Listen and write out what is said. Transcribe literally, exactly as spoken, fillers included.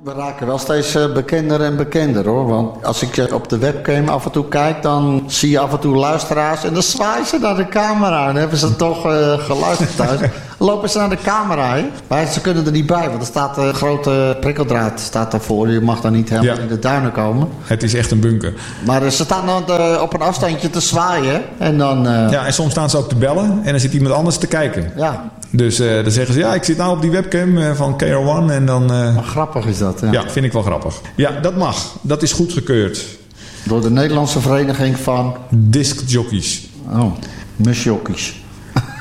We raken wel steeds uh, bekender en bekender hoor. Want als ik uh, op de webcam af en toe kijk, dan zie je af en toe luisteraars en dan zwaaien ze naar de camera. En hebben ze toch uh, geluisterd thuis. Lopen ze naar de camera, hè? Maar ze kunnen er niet bij, want er staat een grote prikkeldraad staat daarvoor. Je mag daar niet helemaal ja. in de duinen komen. Het is echt een bunker. Maar uh, ze staan dan uh, op een afstandje te zwaaien. En dan, uh... Ja, en soms staan ze ook te bellen en dan zit iemand anders te kijken. Ja. Dus uh, dan zeggen ze, ja, ik zit nou op die webcam uh, van K R one en dan... Uh... Maar grappig is dat, ja. Ja, vind ik wel grappig. Ja, dat mag. Dat is goedgekeurd. Door de Nederlandse Vereniging van... Discjockeys. Oh, musjockeys.